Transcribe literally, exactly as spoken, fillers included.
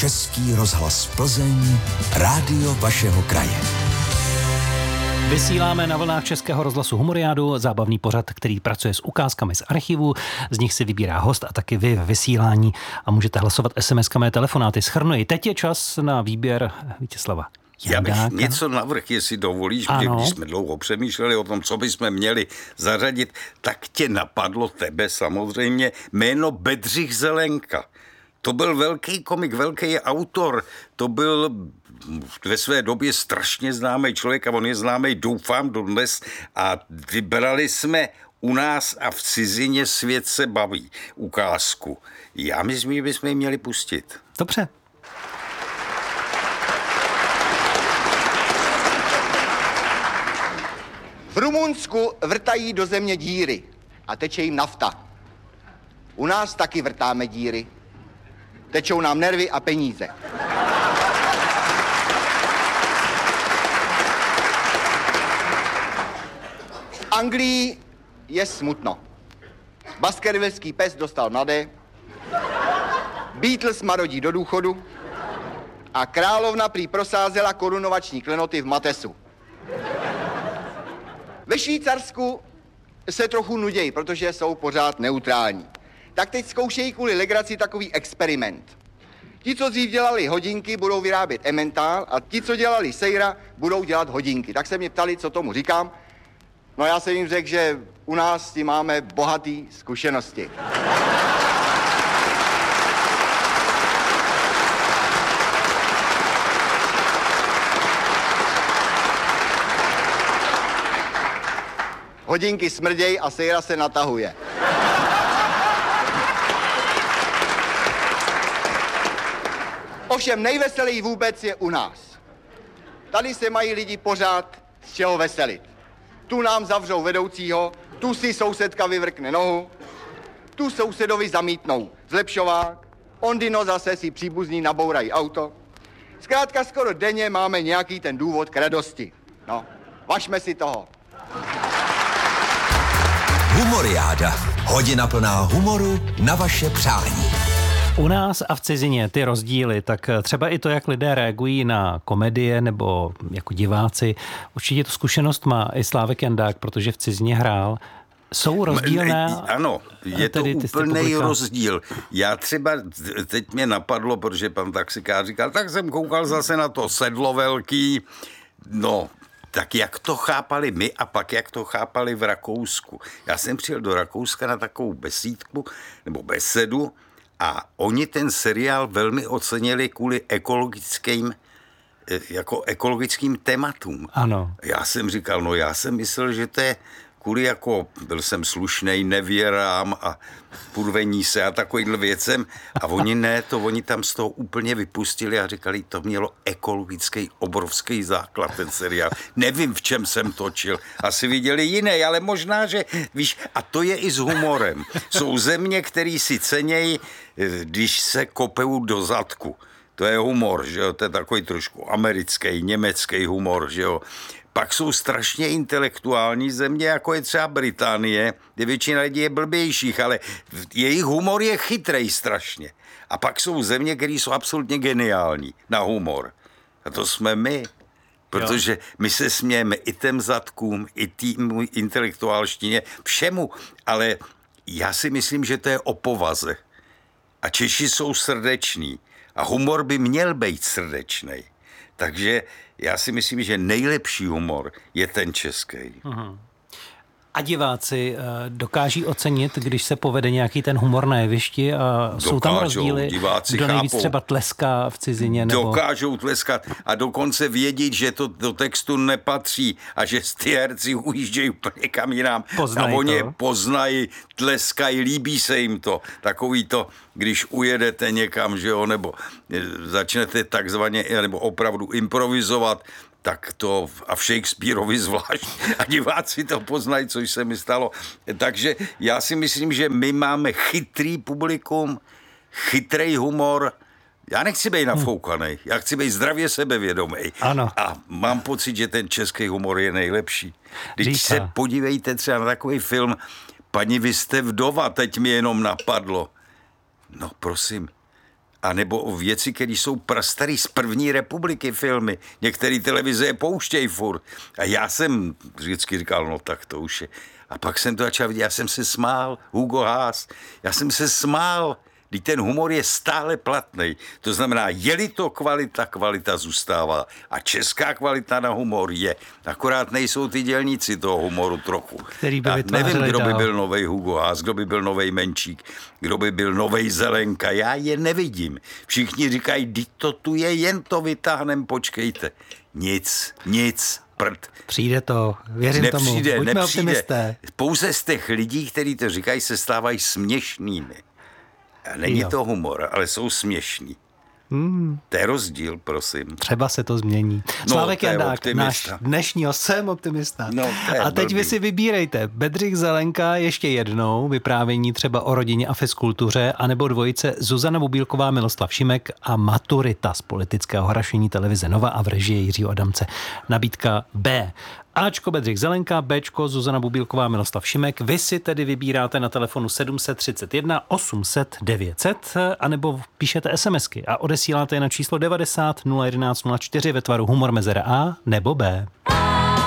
Český rozhlas Plzeň, rádio vašeho kraje. Vysíláme na vlnách Českého rozhlasu Humoriádu, zábavný pořad, který pracuje s ukázkami z archivu, z nich si vybírá host a taky vy ve vysílání a můžete hlasovat es em eskami, telefonáty. Shrnuji, teď je čas na výběr Vítězslava Jandáka. Já bych něco navrch, jestli dovolíš, protože když jsme dlouho přemýšleli o tom, co bychom měli zařadit, tak tě napadlo tebe samozřejmě jméno Bedřich Zelenka. To byl velký komik, velký autor, to byl ve své době strašně známý člověk a on je známý, doufám, dodnes, a vybrali jsme U nás a v cizině svět se baví ukázku. Já myslím, že bychom ji měli pustit. Dobře. V Rumunsku vrtají do země díry a teče jim nafta. U nás taky vrtáme díry. Tečou nám nervy a peníze. V Anglii je smutno. Baskervillský pes dostal mladé, Beatles marodí do důchodu a královna prý prosázela korunovační klenoty v Matesu. Ve Švýcarsku se trochu nudějí, protože jsou pořád neutrální. Tak teď zkoušejí kvůli legraci takový experiment. Ti, co dřív dělali hodinky, budou vyrábět emmentál a ti, co dělali sejra, budou dělat hodinky. Tak se mě ptali, co tomu říkám. No já jsem jim řekl, že u nás s tím máme bohatý zkušenosti. Hodinky smrděj a sejra se natahuje. Ovšem nejveselý vůbec je u nás. Tady se mají lidi pořád z čeho veselit. Tu nám zavřou vedoucího, tu si sousedka vyvrkne nohu, tu sousedovi zamítnou zlepšovák, ondino zase si příbuzní nabourají auto. Zkrátka skoro denně máme nějaký ten důvod k radosti. No, važme si toho. Humoriáda. Hodina plná humoru na vaše přání. U nás a v cizině ty rozdíly, tak třeba i to, jak lidé reagují na komedie nebo jako diváci. Určitě tu zkušenost má i Slávek Jandák, protože v cizině hrál. Jsou rozdílné? Ano, je to úplný rozdíl. Já třeba, teď mě napadlo, protože pan taxikář říkal, tak jsem koukal zase na to Sedlo velký, no, tak jak to chápali my a pak jak to chápali v Rakousku. Já jsem přijel do Rakouska na takovou besídku, nebo besedu, a oni ten seriál velmi ocenili kvůli ekologickým, jako ekologickým tématům. Ano. Já jsem říkal, no já jsem myslel, že to je kvůli jako, byl jsem slušnej, nevěrám a purvení se a takovýhle věcem. A oni ne, to oni tam z toho úplně vypustili a říkali, to mělo ekologický obrovský základ, ten seriál. Nevím, v čem jsem točil. Asi viděli jiné, ale možná, že víš, a to je i s humorem. Jsou země, který si cenějí, když se kopou do zadku. To je humor, že jo, to je takový trošku americký, německý humor, že jo. Pak jsou strašně intelektuální země, jako je třeba Británie, kde většina lidí je blbějších, ale jejich humor je chytrej strašně. A pak jsou země, které jsou absolutně geniální na humor. A to jsme my. Protože my se smějeme i těm zadkům, i tým intelektuálštině, všemu. Ale já si myslím, že to je o povaze. A Češi jsou srdeční. A humor by měl být srdečnej. Takže já si myslím, že nejlepší humor je ten český. Uhum. A diváci dokáží ocenit, když se povede nějaký ten humor na jevišti a dokážou, jsou tam rozdíly, kdo nejvíc chápou, třeba tleská v cizině? Nebo... Dokážou tleskat a dokonce vědět, že to do textu nepatří a že ty herci ujíždějí úplně kam jinam. Poznají a oni to. poznají, tleskají, líbí se jim to. Takový to, když ujedete někam, že jo, nebo začnete takzvaně, nebo opravdu improvizovat, tak to a v Shakespeareovi zvlášť a diváci to poznají, což se mi stalo. Takže já si myslím, že my máme chytrý publikum, chytrej humor. Já nechci být nafoukanej, já chci být zdravě sebevědomý. Ano. A mám pocit, že ten český humor je nejlepší. Když Říká. se podívejte třeba na takový film Paní, vy jste vdova, teď mi jenom napadlo. No prosím, A nebo o věci, které jsou prastarý z první republiky filmy. Některé televize je pouštějí furt. A já jsem vždycky říkal, no tak to už je. A pak jsem to začal vidět, já jsem se smál, Hugo Haas, já jsem se smál. Vždyť ten humor je stále platný. To znamená, je-li to kvalita, kvalita zůstává. A česká kvalita na humor je. Akorát nejsou ty dělníci toho humoru trochu. Který by Já nevím, kdo dál. by byl novej Hugo Haas, kdo by byl novej Menčík, kdo by byl novej Zelenka. Já je nevidím. Všichni říkají, vždyť to tu je, jen to vytáhnem, počkejte. Nic, nic. Prd. Přijde to, věřím nepřijde, tomu. Buďme nepřijde. optimisté. Pouze z těch lidí, kteří to říkají, se stávají směšnými. A není Jo. to humor, ale jsou směšní. Hmm. To je rozdíl, prosím. Třeba se to změní. No, Slávek to je Jandák, optimista. náš dnešního, jsem optimista. No, to je a teď blbý. vy si vybírejte. Bedřich Zelenka ještě jednou, vyprávění třeba o rodině a fizkultuře, anebo dvojice Zuzana Bubílková, Miloslav Šimek a maturita z politického hrašení televize Nova a v režii Jiřího Adamce. Nabídka B. Ačko Bedřich Zelenka, Bčko Zuzana Bubílková, Miloslav Šimek. Vy si tedy vybíráte na telefonu sedm set třicet jedna osm set devět set anebo píšete SMSky a odesíláte je na číslo devadesát nula jedenáct nula čtyři ve tvaru humor mezera A nebo B.